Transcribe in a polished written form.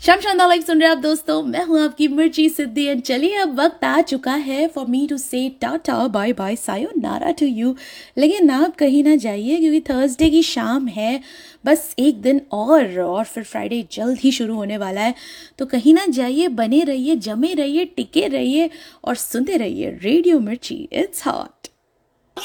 शाम शानदार लाइफ सुन रहे आप दोस्तों, मैं हूं आपकी मिर्ची सिद्धि। एंड चलिए अब वक्त आ चुका है फॉर मी टू से tata bye bye sayonara to you. लेकिन आप कहीं ना जाइए क्योंकि थर्सडे की शाम है, बस एक दिन और फिर फ्राइडे जल्द ही शुरू होने वाला है। तो कहीं ना जाइए, बने रहिए, जमे रहिए, टिके रहिए और सुनते रहिए रेडियो मिर्ची। It's hot.